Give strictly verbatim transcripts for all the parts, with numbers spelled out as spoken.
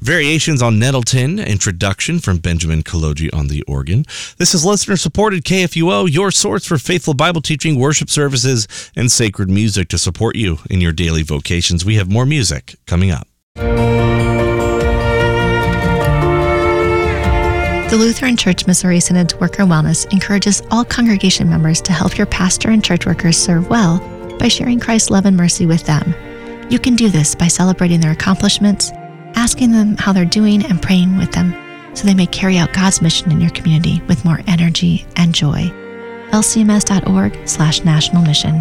Variations on Nettleton, introduction from Benjamin Kaloji on the organ. This is listener-supported K F U O, your source for faithful Bible teaching, worship services, and sacred music to support you in your daily vocations. We have more music coming up. The Lutheran Church Missouri Synod's Worker Wellness encourages all congregation members to help your pastor and church workers serve well by sharing Christ's love and mercy with them. You can do this by celebrating their accomplishments, asking them how they're doing, and praying with them so they may carry out God's mission in your community with more energy and joy. L C M S dot org slash national mission.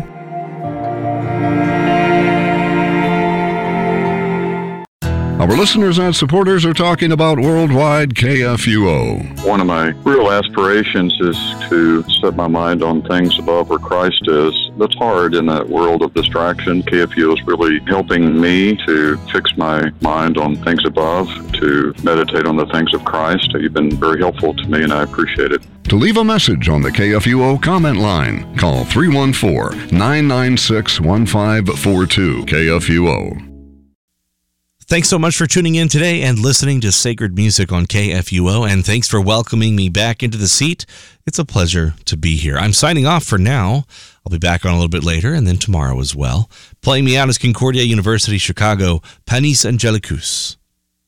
Our listeners and supporters are talking about Worldwide K F U O. One of my real aspirations is to set my mind on things above where Christ is. That's hard in that world of distraction. K F U O is really helping me to fix my mind on things above, to meditate on the things of Christ. You've been very helpful to me, and I appreciate it. To leave a message on the K F U O comment line, call three one four, nine nine six, one five four two K F U O. Thanks so much for tuning in today and listening to Sacred Music on K F U O, and thanks for welcoming me back into the seat. It's a pleasure to be here. I'm signing off for now. I'll be back on a little bit later, and then tomorrow as well. Playing me out is Concordia University Chicago, Panis Angelicus.